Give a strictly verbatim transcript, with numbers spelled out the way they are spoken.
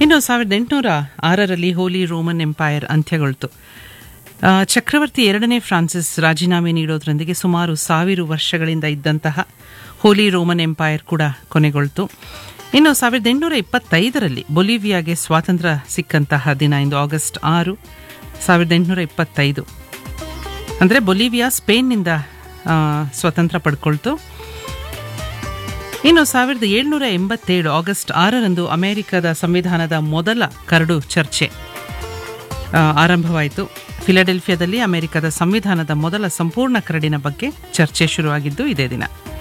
ಇನ್ನು ಸಾವಿರದ ಎಂಟುನೂರ ಆರರಲ್ಲಿ ಹೋಲಿ ರೋಮನ್ ಎಂಪೈರ್ ಅಂತ್ಯಗೊಳ್ತು. ಆ, ಚಕ್ರವರ್ತಿ ಎರಡನೇ ಫ್ರಾನ್ಸಿಸ್ ರಾಜೀನಾಮೆ ನೀಡೋದ್ರೊಂದಿಗೆ ಸುಮಾರು ಸಾವಿರ ವರ್ಷಗಳಿಂದ ಇದ್ದಂತಹ ಹೋಲಿ ರೋಮನ್ ಎಂಪೈರ್ ಕೂಡ ಕೊನೆಗೊಳ್ತು. ಇನ್ನು ಸಾವಿರದ ಎಂಟುನೂರ ಇಪ್ಪತ್ತೈದರಲ್ಲಿ ಬೊಲಿವಿಯಾಗೆ ಸ್ವಾತಂತ್ರ್ಯ ಸಿಕ್ಕಂತಹ ದಿನ ಇಂದು ಆಗಸ್ಟ್ ಆರು ಸಾವಿರದ ಎಂಟುನೂರ ಇಪ್ಪತ್ತೈದು. ಅಂದರೆ ಬೊಲಿವಿಯಾ ಸ್ಪೇನ್ನಿಂದ ಆ, ಸ್ವತಂತ್ರ ಪಡ್ಕೊಳ್ತು. ಇನ್ನು ಸಾವಿರದ ಏಳುನೂರ ಎಂಬತ್ತೇಳು ಆಗಸ್ಟ್ ಆರರಂದು ಅಮೆರಿಕದ ಸಂವಿಧಾನದ ಮೊದಲ ಕರಡು ಚರ್ಚೆ ಆ, ಆರಂಭವಾಯಿತು. ಫಿಲಡೆಲ್ಫಿಯಾದಲ್ಲಿ ಅಮೆರಿಕದ ಸಂವಿಧಾನದ ಮೊದಲ ಸಂಪೂರ್ಣ ಕರಡಿನ ಬಗ್ಗೆ ಚರ್ಚೆ ಶುರುವಾಗಿದ್ದು ಇದೇ ದಿನ.